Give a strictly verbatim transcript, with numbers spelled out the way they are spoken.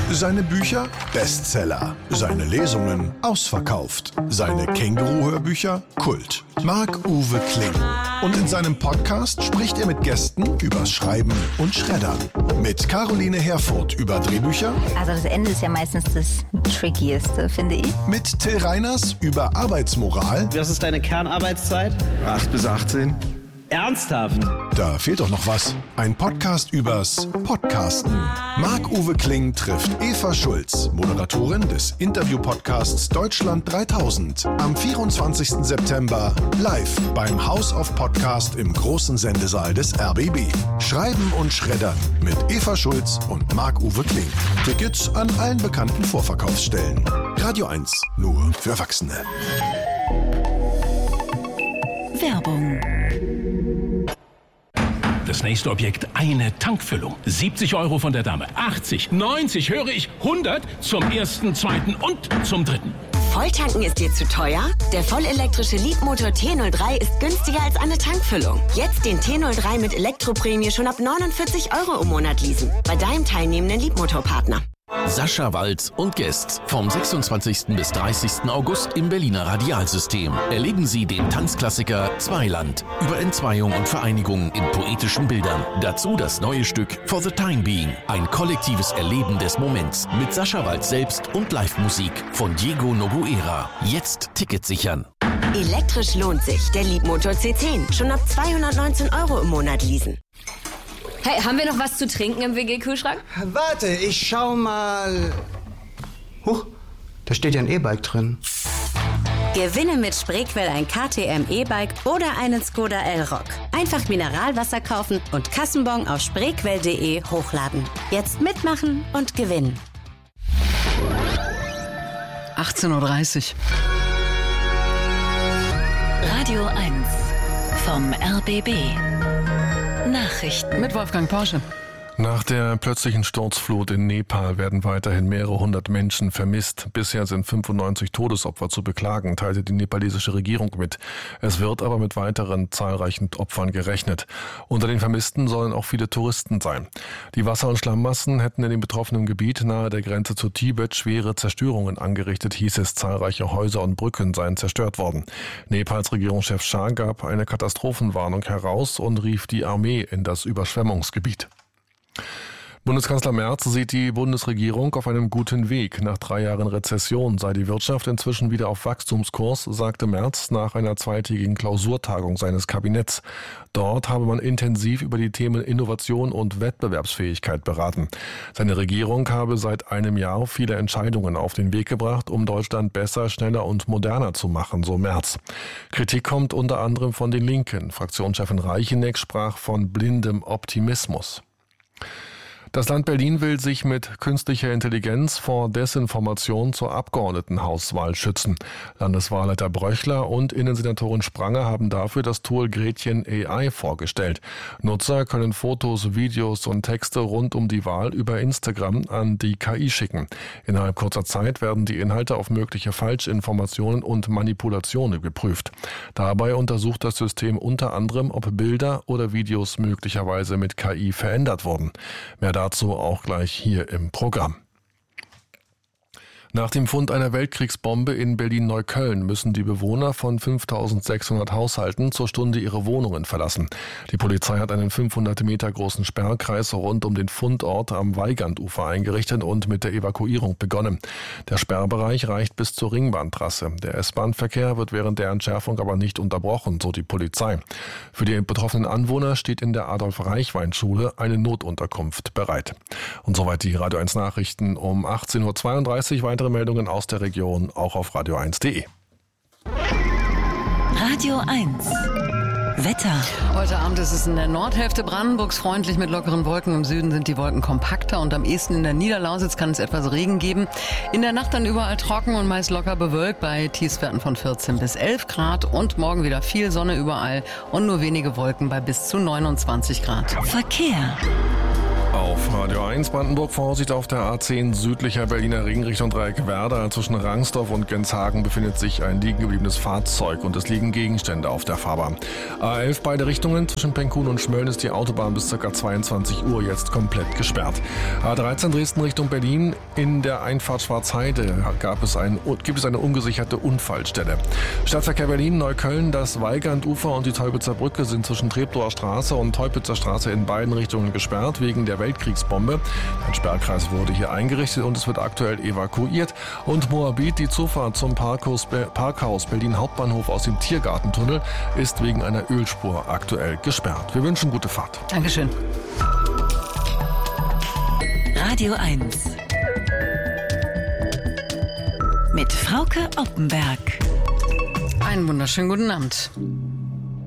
Seine Bücher Bestseller, seine Lesungen ausverkauft, seine Känguru-Hörbücher Kult. Marc-Uwe Kling. Und in seinem Podcast spricht er mit Gästen übers Schreiben und Schreddern. Mit Caroline Herfurth über Drehbücher. Also das Ende ist ja meistens das Trickieste, finde ich. Mit Till Reiners über Arbeitsmoral. Was ist deine Kernarbeitszeit? acht bis achtzehn. Ernsthaft? Da fehlt doch noch was. Ein Podcast übers Podcasten. Marc-Uwe Kling trifft Eva Schulz, Moderatorin des Interview-Podcasts Deutschland dreitausend. Am vierundzwanzigsten September live beim House of Podcast im großen Sendesaal des R B B. Schreiben und Schreddern mit Eva Schulz und Marc-Uwe Kling. Tickets an allen bekannten Vorverkaufsstellen. Radio eins, nur für Erwachsene. Werbung. Das nächste Objekt, eine Tankfüllung. siebzig Euro von der Dame, achtzig, neunzig, höre ich, hundert zum ersten, zweiten und zum dritten. Volltanken ist dir zu teuer? Der vollelektrische Leapmotor T null drei ist günstiger als eine Tankfüllung. Jetzt den T null drei mit Elektroprämie schon ab neunundvierzig Euro im Monat leasen. Bei deinem teilnehmenden Leapmotor-Partner. Sascha Walz und Guest vom sechsundzwanzigsten bis dreißigsten August im Berliner Radialsystem. Erleben Sie den Tanzklassiker Zweiland über Entzweiung und Vereinigung in poetischen Bildern. Dazu das neue Stück For the Time Being. Ein kollektives Erleben des Moments mit Sascha Walz selbst und Live-Musik von Diego Noguera. Jetzt Ticket sichern. Elektrisch lohnt sich. Der Leapmotor C zehn. Schon ab zweihundertneunzehn Euro im Monat leasen. Hey, haben wir noch was zu trinken im W G-Kühlschrank? Warte, ich schau mal. Huch, da steht ja ein E-Bike drin. Gewinne mit Spreequell ein K T M E-Bike oder einen Skoda Elrock. Einfach Mineralwasser kaufen und Kassenbon auf spreequell punkt de hochladen. Jetzt mitmachen und gewinnen. achtzehn Uhr dreißig. Radio eins vom R B B. Nachrichten mit Wolfgang Porsche. Nach der plötzlichen Sturzflut in Nepal werden weiterhin mehrere hundert Menschen vermisst. Bisher sind fünfundneunzig Todesopfer zu beklagen, teilte die nepalesische Regierung mit. Es wird aber mit weiteren zahlreichen Opfern gerechnet. Unter den Vermissten sollen auch viele Touristen sein. Die Wasser- und Schlammmassen hätten in dem betroffenen Gebiet nahe der Grenze zu Tibet schwere Zerstörungen angerichtet, hieß es. Zahlreiche Häuser und Brücken seien zerstört worden. Nepals Regierungschef Shah gab eine Katastrophenwarnung heraus und rief die Armee in das Überschwemmungsgebiet. Bundeskanzler Merz sieht die Bundesregierung auf einem guten Weg. Nach drei Jahren Rezession sei die Wirtschaft inzwischen wieder auf Wachstumskurs, sagte Merz nach einer zweitägigen Klausurtagung seines Kabinetts. Dort habe man intensiv über die Themen Innovation und Wettbewerbsfähigkeit beraten. Seine Regierung habe seit einem Jahr viele Entscheidungen auf den Weg gebracht, um Deutschland besser, schneller und moderner zu machen, so Merz. Kritik kommt unter anderem von den Linken. Fraktionschefin Reicheneck sprach von blindem Optimismus. Das Land Berlin will sich mit künstlicher Intelligenz vor Desinformation zur Abgeordnetenhauswahl schützen. Landeswahlleiter Bröchler und Innensenatorin Spranger haben dafür das Tool Gretchen A I vorgestellt. Nutzer können Fotos, Videos und Texte rund um die Wahl über Instagram an die K I schicken. Innerhalb kurzer Zeit werden die Inhalte auf mögliche Falschinformationen und Manipulationen geprüft. Dabei untersucht das System unter anderem, ob Bilder oder Videos möglicherweise mit K I verändert wurden. Mehr dazu auch gleich hier im Programm. Nach dem Fund einer Weltkriegsbombe in Berlin-Neukölln müssen die Bewohner von fünftausendsechshundert Haushalten zur Stunde ihre Wohnungen verlassen. Die Polizei hat einen fünfhundert Meter großen Sperrkreis rund um den Fundort am Weigandufer eingerichtet und mit der Evakuierung begonnen. Der Sperrbereich reicht bis zur Ringbahntrasse. Der S-Bahn-Verkehr wird während der Entschärfung aber nicht unterbrochen, so die Polizei. Für die betroffenen Anwohner steht in der Adolf-Reichwein-Schule eine Notunterkunft bereit. Und soweit die Radio eins Nachrichten um achtzehn Uhr zweiunddreißig. Weitere Meldungen aus der Region auch auf radio eins punkt de. Radio eins. Wetter. Heute Abend ist es in der Nordhälfte Brandenburgs freundlich mit lockeren Wolken. Im Süden sind die Wolken kompakter und am ehesten in der Niederlausitz kann es etwas Regen geben. In der Nacht dann überall trocken und meist locker bewölkt bei Tiefstwerten von vierzehn bis elf Grad und morgen wieder viel Sonne überall und nur wenige Wolken bei bis zu neunundzwanzig Grad. Verkehr. Auf Radio eins Brandenburg Vorsicht auf der A zehn südlicher Berliner Ring Richtung Dreieck Werder. Zwischen Rangsdorf und Genshagen befindet sich ein liegen gebliebenes Fahrzeug und es liegen Gegenstände auf der Fahrbahn. A elf beide Richtungen zwischen Penkun und Schmölln ist die Autobahn bis ca. zweiundzwanzig Uhr jetzt komplett gesperrt. A dreizehn Dresden Richtung Berlin. In der Einfahrt Schwarzheide gab es ein, gibt es eine ungesicherte Unfallstelle. Stadtverkehr Berlin, Neukölln, das Weigandufer und die Teupitzer Brücke sind zwischen Treptower Straße und Teupitzer Straße in beiden Richtungen gesperrt wegen der Weltkriegsbombe. Ein Sperrkreis wurde hier eingerichtet und es wird aktuell evakuiert. Und Moabit, die Zufahrt zum Parkhaus, Parkhaus Berlin Hauptbahnhof aus dem Tiergartentunnel, ist wegen einer Ölspur aktuell gesperrt. Wir wünschen gute Fahrt. Dankeschön. Radio eins mit Frauke Oppenberg. Einen wunderschönen guten Abend.